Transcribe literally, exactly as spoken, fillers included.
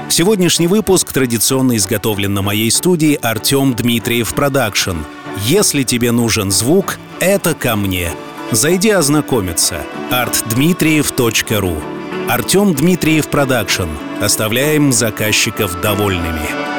Сегодняшний выпуск традиционно изготовлен на моей студии Артем Дмитриев Продакшн. Если тебе нужен звук, это ко мне. Зайди ознакомиться. арт дмитриев точка ру. Артем Дмитриев Продакшн. Оставляем заказчиков довольными.